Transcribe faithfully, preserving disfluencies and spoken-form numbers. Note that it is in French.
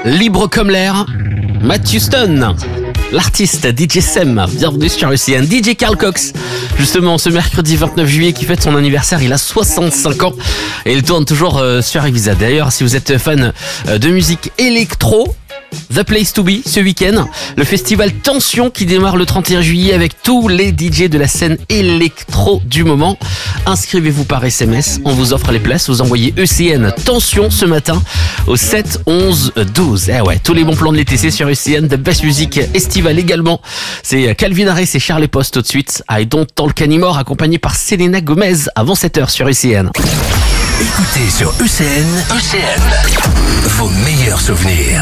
Libre comme l'air, Matt Houston, l'artiste D J Sem, bienvenue sur U C N. D J Carl Cox, justement ce mercredi vingt-neuf juillet qui fête son anniversaire, il a soixante-cinq ans et il tourne toujours sur Ibiza. D'ailleurs, si vous êtes fan de musique électro, The Place to Be ce week-end, le festival Tension qui démarre le trente et un juillet avec tous les D J de la scène électro du moment. Inscrivez-vous par S M S, on vous offre les places, vous envoyez E C N Tension ce matin au sept onze douze. Eh ouais, tous les bons plans de l'été c'est sur U C N, de best music estivale également. C'est Calvin Harris et Charlie Post tout de suite. I Don't Talk Anymore accompagné par Selena Gomez avant sept heures sur U C N. Écoutez sur U C N, U C N, vos meilleurs souvenirs.